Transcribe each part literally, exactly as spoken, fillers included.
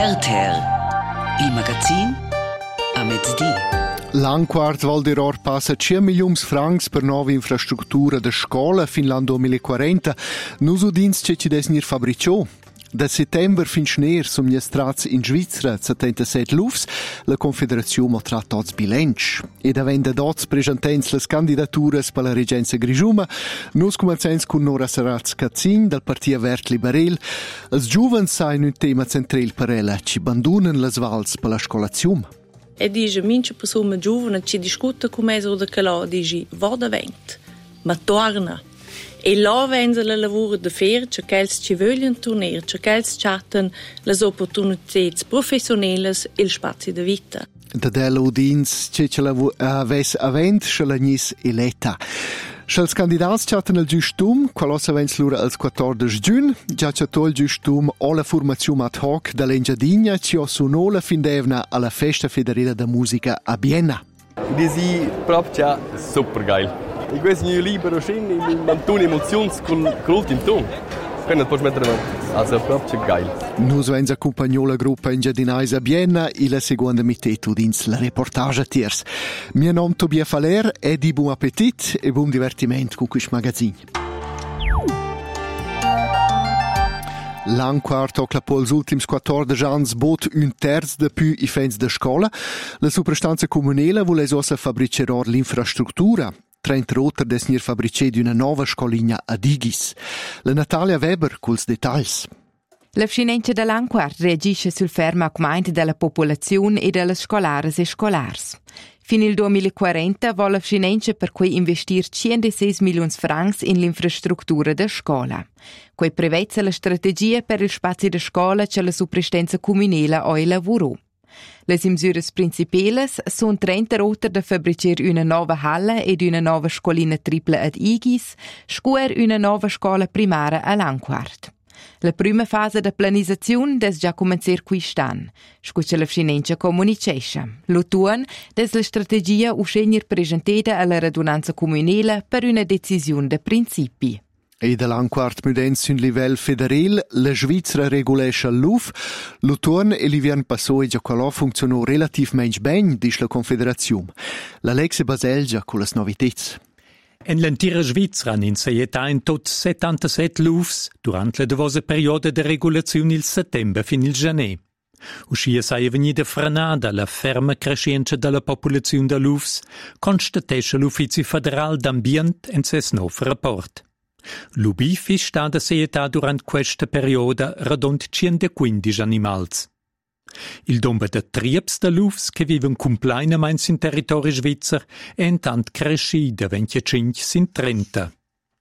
Ter Ter, il magazin a mezzodì. L'Anquart Val d'Eror passa cinque milioni di francs per nuove infrastrutture de scuola fin l'anno duemilaquaranta. Nus udins c'è ci desnir fabbricò. Da settembre fin schneer som gli strats in Svizzera settantasette lufs, la Confederazione mostrà tots bilanci. Ed avendo dots presentens le candidaturas per la regenza Grigiuma, nus comencens con Nora Serraz Cazzin del Partito Vert Liberal. Els giovens sain un tema central per ella, ci abbandonen les vals per la scolazione. E dice, mince persone giovane ci discute come so da calò, dice, vada vent, ma torna. E là vengono le lavoro de fer, c'è che ci vogliono tornare, c'è che chatten le opportunità professionali e il spazio di vita. Da della udins c'è che la avesse avent, c'è la nis eletta. Se els candidats chatten il giustum, qualos avens lura als quattordici giugno, già c'è tol giustum o la formazione ad hoc dall'Engiadina, ci o sunola fin d'evna alla festa federale da musica a Vienna. Disi proprio super geil. In questo mio libro scende una emozione con l'ultimo tono. Quindi puoi mettere avanti. Also proprio geil. Nus vens accompagnò la gruppa Engiadinais a Vienna e la seconda mitad dins la reportage a tiers. Mio nome Tobia Faler e di buon appetit e buon divertimento con questo magazzino. L'Anquart ocla pol els ultims quattordici ans bot un terz de più i fens de scola. La superstanza comunela vuole ossa fabbriceror l'infrastruttura. trenta roter desnir fabbricè di una nuova scoligna a Digis. La Natalia Weber culs dettagls. La Fscinenza dell'Anquart reagisce sul fermo augmento della popolazione e delle scolares e scolars. Fin il duemilaquaranta vuole la Fscinenza per cui investir centosei milioni di francs in l'infrastruttura della scuola. Quei prevezza la strategia per il spazio della scuola che la soprintendenza comunale ha elaborò. Le misure principali sono trenta roter da fabbricare una nuova halla ed una nuova scolina tripla ad Igis, scuer una nuova scuola primaria all'Anquart. La prima fase da planizzazione des già cominciare quest'anno, scuccia la Fscinenza comunicesce. L'autunno des la strategia uscenir presentata alla radunanza comunale per una decisione da principi. E dall'Anquart mudens un livello federale, la Svizzera regolesce l'U F. L'autunno e l'inverno passò e già quello funzionò relativamente bene, dice la Confederazione. L'Alexe Baselgia con le novità. En l'entira Svizzera han inseietà in tot settantasette lufs durant la devosa perioda de regolazione il settembre fin il gianer. Uscia sai venuta frenada la ferma crescenza della popolazione de lufs, constatesce l'Uffizio federale d'Ambient en ses nov rapport. L'U B I F è stata seietà durant questa perioda radont centoquindici animals. Il domba de trieps de lufs che viven compleinameins in territorio svizzer è intant crescida venticinque sin trenta.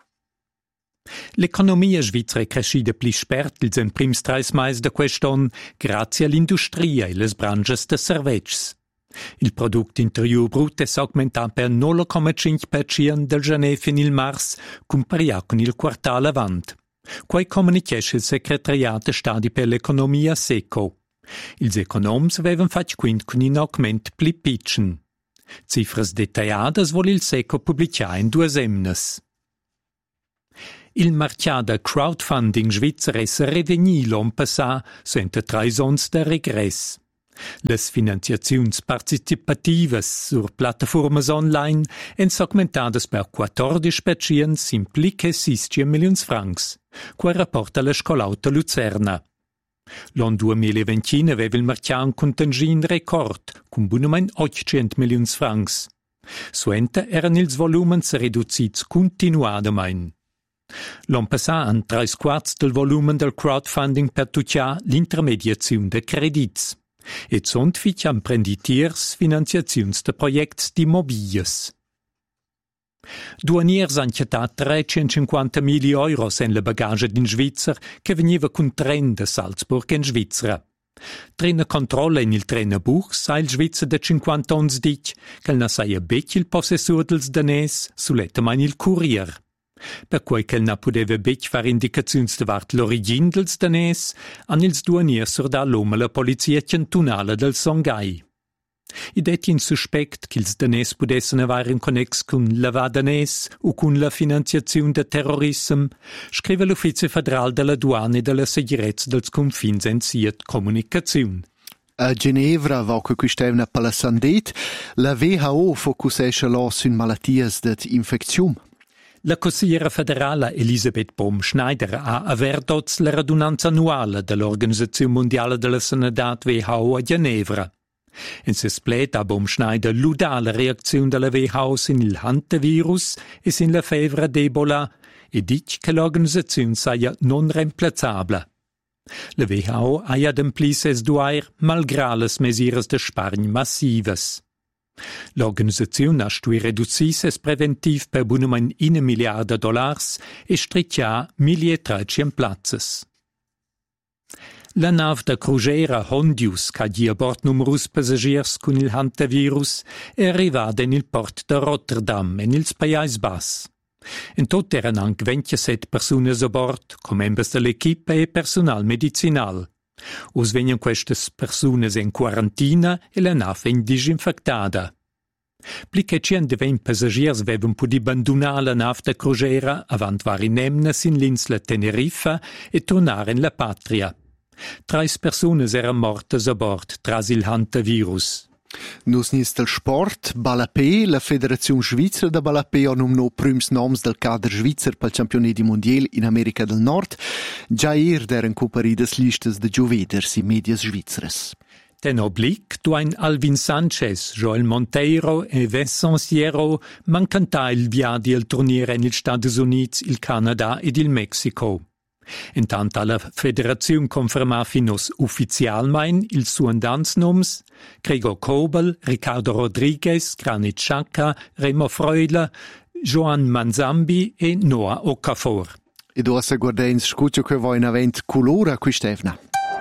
L'economia svizzera è crescida pli spertils en prims trais mais de quest'on grazie all'industria e les branches de servizis. Il prodotto interior brut è aumentato per nove virgola cinque per cento del janeiro fin il mars, comparato con il quartale avant. Quai comunicasse il segretariato stadi per l'economia SECO. Ils economs avevan fatto quindi con un aumento pli pitchen. Cifras dettagliadas vuole il SECO pubblicare in due semnes. Il marchiado crowdfunding svizzero è revenu l'anno passato senza tre anni de regress. Les finanziaziuns participativas sur piattaformas online en augmentadas per quattordici per cento implica sedici milioni di francs, quel rapporta la scolauta Lucerna. L'anno duemilaventuno aveva il mercato un contangin record, con buonamente ottocento milioni di francs. Suente erano ils volumens riduciti continuadamente. L'anno passato han tre quarts del volumen del crowdfunding per tuccià l'intermediazione de credits. Et sunt fich imprenditiers finanziaziuns de projects d'immobilies. Duaniers han chiatat trecentocinquantamila euro en la bagaglia d'in Svizzer che veniva con tren de Salzburg in Svizzera. Trina controlla in il trenabuch sa il Svizzer de cinquanta ons dic che na saia bec il possessor dels danès sulettamain il courier. Per quei che na pudeva bec far indicaziuns de vart l'origin dels danès, han ils duaniers surda l'oma la polizia cantonale del Songhai. I detti in suspect ch'ils danès pudessen aver in connex cun lavar danès o cun la finanziazione de terrorism, scrive l'Uffizio Federal della Duana e della Segirezza dels Confins en siat comunicazione. A Ginevra, va che quistevna per la sandet, la W H O focusesce là su malatties d'et infeczium. La consigliera federale Elisabeth Baum-Schneider ha avertots la radunanza annuale dell'Organizzazione Mondiale della Sanità W H O a Ginevra. In se splet a Baum-Schneider luda la reazione della W H O sin il hantavirus e sin la fevre d'Ebola e dice che l'organizzazione sia non reemplazzabile. La W H O ha ademplis es duair malgrà les mesures de spargn massives. L'organizzazione ha stui reducis es preventiv per bunamein una miliarda dollars e striccia mille trecento plazzes. La nav da crugera Hondius, che ha a bord numerus passagiers con il hantavirus, è arrivata in il port de Rotterdam, in ils Pais Bas. In tot erano anche ventisette persone a bord, come membri dell'equipe e personal medicinal. Us vengono queste persone in quarantina e la nave in disinfectada. Pli che centoventi passagiers avevano potuto abbandonare la nave da crugera avant var in emnes in l'insula Tenerife e tornare in la patria. Treis persone erano morte a bord tras il hantavirus. Nus nis del sport, Balapé, la Federazione Svizzera da Balapé ha nominato prims noms del cadre svizzer pel Campionati Mondial in America del Nord. Già ieri erano comparidas listas de gioveders in medias svizzeres. Ten oblic, duain Alvin Sanchez, Joel Monteiro e Vincent Sierro mancanta il viadi al turniere negli Stati Uniti, il Canada ed il Mexico. Intanto la Federazione conferma finos ufficialmein il suo dansnoms Gregor Kobel, Ricardo Rodriguez, Granit Xhaka, Remo Freuler, Joan Manzambi e Noah Okafor. E do a guardens scuccio che voi in avent colora quistevna.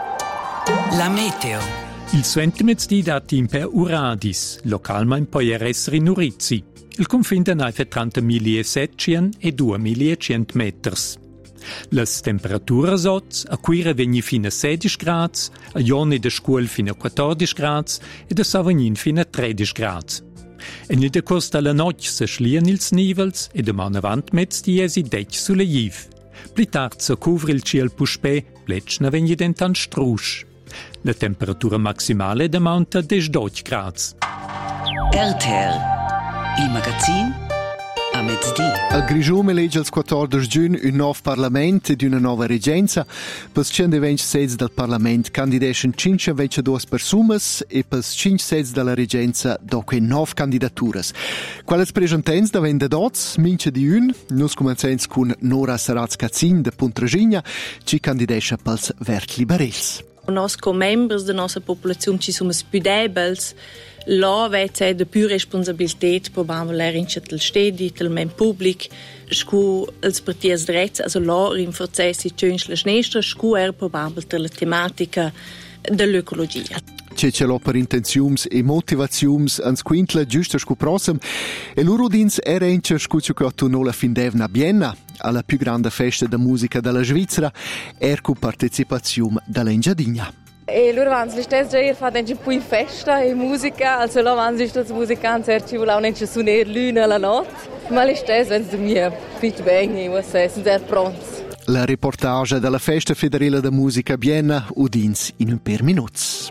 La meteo. Il sentimetz dati in per Uradis, localmein poi essere in Urizzi. Il confine naife trentamillesettecento e duemilacento meters. Les temperaturas oz a quire vegni fino a sedici gradi, a Ioni de Scuol fino a quattordici gradi e a Savagnin fino a tredici gradi. E nel decurs della notte si schlien ils nivels e domani avant metz diesi dec sulle jiv. Pli tard si cuvri il ciel puspè, pletschna vegni dentan strusch. La temperatura maximale damonta dodici gradi. R T L. Il magazin a mezzodì. A Grigium elegge il quattordici giugno un nuovo Parlamento ed una nuova regenza. Per centoventi sedi del Parlamento candidescono cinquantadue persone e per cinque sedi della regenza dopo nove candidature. Quali presentanze da vende dots? Mince di un. Noi cominciamo con Nora Saraz-Cazzin de Puntragigna, che candidesce per il Vert Liberels. Noi come membri della nostra popolazione ci siamo più deboli. Là avete de più responsabilität probabilmente in il stedi, il men pubblic, scu els partiers drets, also là rinforzessi tschönsch la schnestra, scu er probabilmente la tematica dell'ecologia. C'è ce l'ho per intenziums e motivaziums ans quintla giusto scu prossem e loro dins era ence scu ciò che tu la fin devna Bienna alla più grande festa da musica della Svizzera er cu partecipazione dall'Engiadina. E loro vanno le stesse già fanno un po' di festa e musica, also là vanno si stessi musicanti e ci vogliono anche suonare l'una alla notte, ma le stesse vanno da me fit bene, io so, sono già pronti. La reportage della festa federale da musica Bienna udins in un per minuti.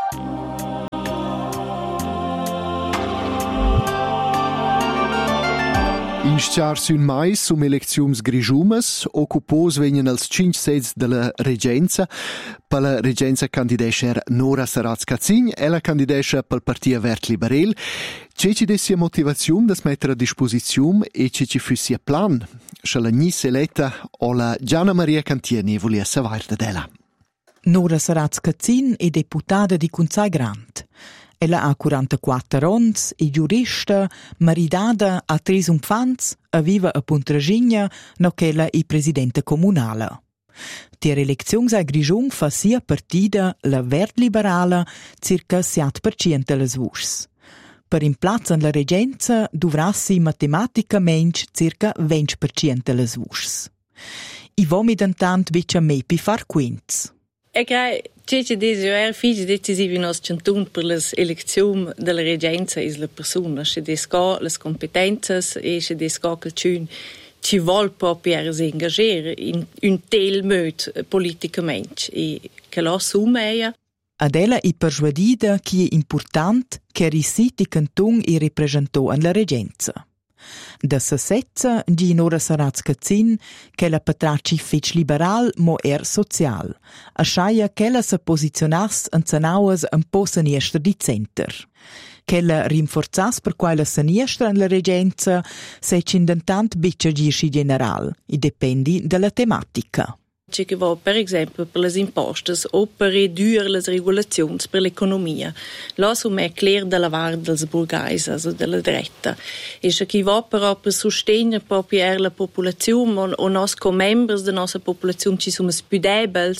In sciars un mais sum elecziums grigiumes, occupos venien als cinc seds della regenza. Per la regenza candidesce Nora Saraz-Cazzin e la candidesce per il Partito Vert Liberel. C'è ci dessia motivazione da mettere a disposizione e c'è ci fussi a plan. C'è la nis eletta o la Gianna Maria Cantieni volia savoir da della. Nora Saraz-Cazzin è deputata di Consai Grant. Ella ha quarantaquattro anni, è giurista, maridata, ha tre infanti, vive a Puntragigna, nonché ella è presidente comunale. Die Elezione a Grigium fa sia partita la Vert Liberale circa sette per cento delle voci. Per in piazza la regenza dovrassi matematicamente circa venti per cento delle voci. I vomi d'intanto viccia me pi far quints. E che c'è desiderio figli decisivi in nostro cantone per le elezioni della reggenza e le persone, c'è desco le competenze e c'è desco che ci ci vuol proprio engagare in un tel modo politicamente e che lo assume. Adela è persuadida che è importante che risiti canton e rappresentò alla reggenza. Da sessetza di Nora Saraz-Kazin che la patraci fece liberal mo er social, a schaia che la se posizionasse in zanauas un po' siniestra di center. Che la rinforzasse per quella sinistra nella reggenza se c'indentant biccia gisci general, e dependi dalla tematica. C'è che va per esempio per le imposte o per ridurre le regolazioni per l'economia. Là sono è chiaro da lavare delle burghesi, also della dretta. E c'è che va però per sostenere proprio la popolazione o noi come membri della nostra popolazione ci sono più deboli.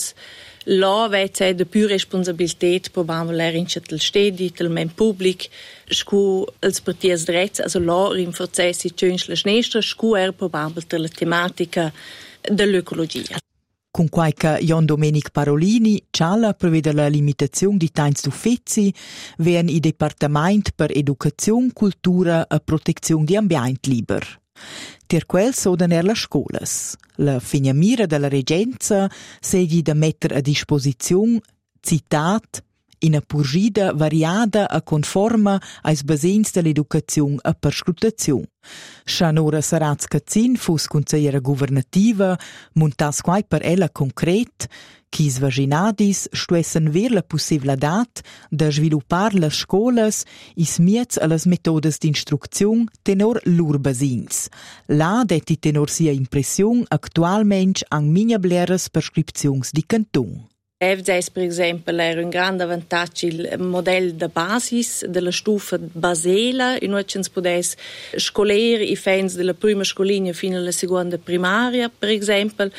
Là c'è di più responsabilità probabilmente in tutto il Stato, il pubblico, scu els partiti drets, also là rinforzessi tönch la sinistra, scu er probabilmente la tematica dell'ecologia. Con qualche Jon Domenic Parolini, Ciala prevede la limitazione di tains d'uffizzi, werden i Departement per Educazione, Cultura e Protezione di Ambiente liber. Per quel soden er le scolas. La finiamira della reggenza segui da mettere a disposizione, citat, in una purgida variada e conforma ai basins dell'educazione e perscrutazione. Shanora Saraz-Kazin fus consigliera governativa, montas quai per ella concret, quis vaginadis stuessen ver la possibilitat de sviluppar las scolas is miez a las metodes d'instruczione tenor lur basins. La detti tenor sia impression actualmente an minableres prescripzions di canton. F D S, per esempio, era un grande vantaggio il modello da basis della stufa basela, in cui si potesse scolare i fans della prima scolina fino alla seconda primaria, per esempio,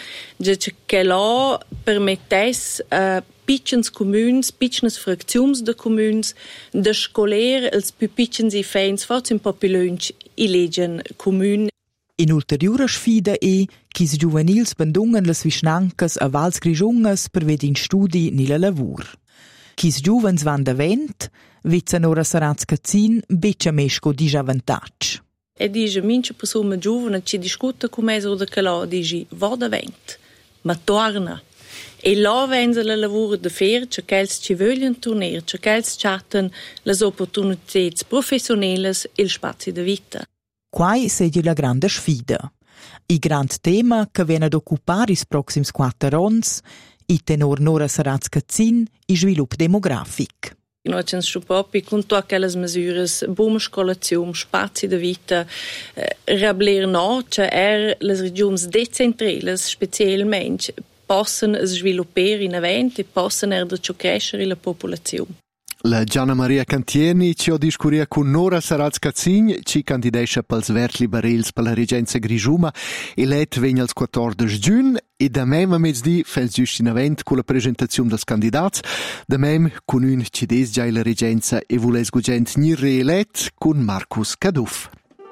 che là permettesse a piccoli comuni, piccole frazioni di comuni, di scolare i più piccoli fans, forse un po' più lungi, i leggen comuni. In ulteriore sfida è che i giovanils bandungen le visnancas a Vals Grigiungas per vedere studi nella lavur. Che i giovans van da vent, vezzano ora Saraz-Kazin beccia mesco di vantaggio. E dice, mince persone giovane ci discute come so da che là, dice, va da vent, ma torna. E là vengono le lavoro da fare, c'è che ci vogliono tornare, c'è che chatten le opportunità professionali e il spazio di vita. Quai segue la grande sfida. Il grande tema che viene ad occupare i prossimi quattro anni, il tenor Nora Saraz-Kazin, il sviluppo demografico. Noi siamo proprio con tutte quelle misure, buona scolazione, spazi di vita, eh, rabler no, cioè le regioni decentrali, specialmente, possono sviluppare in eventi e possono crescere la popolazione. La Gianna Maria Cantieni ci ha discuria con Nora Saraz-Kazin, ci candidesce pels Verts Liberals per la reggenza Grigiuma e let vegna il quattordici giugno e da mem a mezzodì fa il giusto in event con la presentazione dels candidats, da mem con un ci des già la reggenza e vules gugent ni reelet con Marcus Caduff.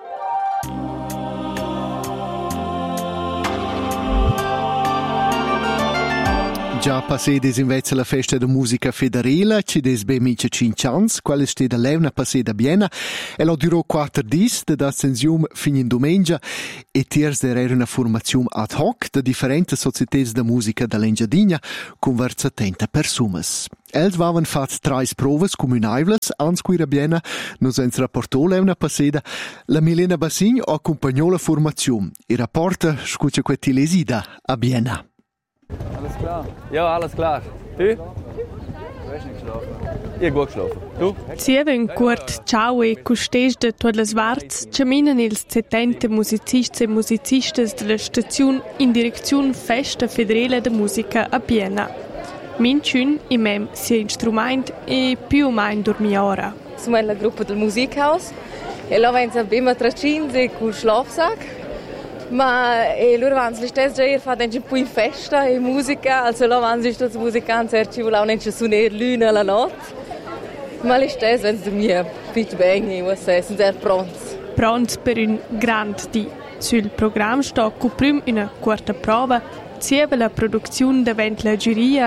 Già passé des invece la festa de musica federale, ci des be mince cinque ans, quale ste da levna passé da Biena, e lo durò quattro dis de d'ascensium fin in domenica, e tiers der era una formazione ad hoc de differenti societés de musica da l'Engiadina, con ver settanta persumes. Els vaven fat trais proves comunaivles, ans quira Biena, nos ens rapportò levna passeda, la Milena Bassin accompagnò la formazione, e rapporta scuccia quetti lesida a Biena. Alles klar? Ja, alles klar. Du? Du hast nicht geschlafen. Ich habe gut geschlafen. Du? Sieven Kurt Ciao e custeix de tutte le svarts camminano ils settanta musicisti e musicistas della stazione in direzione Festa Federale de Musica a Biena. Minciun i mem sia instrument e più o meno dormia ora. Siamo nella gruppa del Musikhaus e là vengono abbiamo traccinze con Schlafsack. Ma e loro vanno le stesse già fanno un po' in festa e musica, also là vanno si tutti musicanti e ci vogliono anche suonare l'una alla notte. Ma le stesse vanno da me, più bene, io so, sono già pronti. Pronti per un grande dì. Sul programma sta con prima una corta prova, sia la produzione davanti la giuria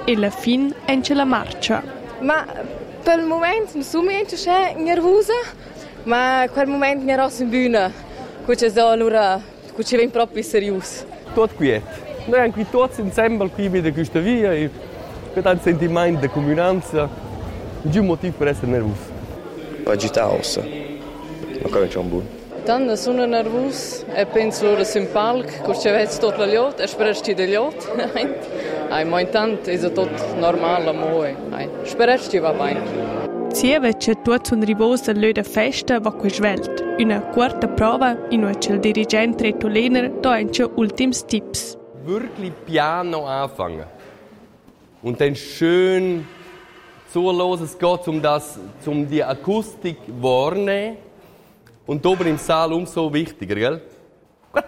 e la fin ence la marcia. Ma per il momento non sono nervosa, ma quel momento mi ero in bühne, quindi allora ci viene proprio serioso. Tutto quiet. Noi anche tutti insieme qui vedo questa via e per un sentimento di comunanza, non c'è un motivo per essere nervoso. Agitato, ma come c'è un buon? Dann sono nervoso e penso loro sul palco, perché vedo tutto la liot, e spero che di liot. Ai, ma intanto è tutto normale, amore. Ai, spero che va bene. Sieve c'è tutto un riposo all'ora festa va qui svelt. Una quarta prova in cui il dirigente Reto Lehner dà anche ultimi tips. Wirklich piano anfangen. Und dann schön zuhören. Es geht um, das, um die Akustik wahrnehmen. Und oben im Saal umso wichtiger, gell? Gut.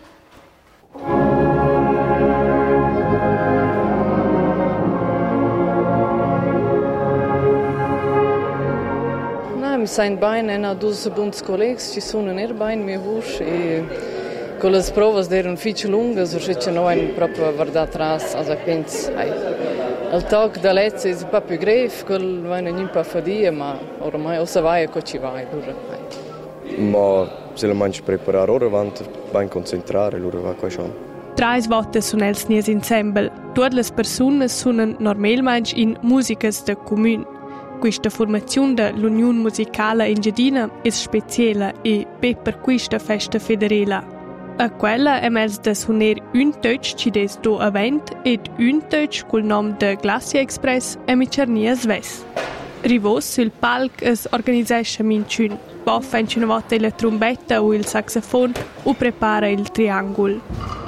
Mi sind bene, na dus bons collegs, ci sono ner bene mi husch e con le prove erano fiche lunghe, so c'è noi proprio guarda atrás, also penso, ai il tag da letze è un po' più grave, quel vai non pa fadia, ma ormai o se vai co ci vai, dura. Ma se la mangi preparare ora avanti, ben concentrare, loro va qua schon. Drei volte sono els nies ensemble. Tutte le persone sono normalmente in musicas de comune. Questa formazione dell'Unione Musicale Engiadina è speciale e per questa festa federale. A quella è mezzo da suonare un touch ci des do event ed un touch col nome de Glacier Express e mi cernia sves. Rivos sul palc es organizesce minciun. Boff fence una volta la trombetta o il saxofon o prepara il triangolo.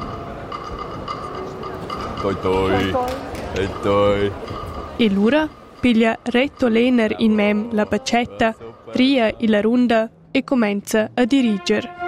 Toi toi. E toi. E l'ura? Piglia Reto Lehner in mem la bacetta, ria la runda e comincia a dirigere.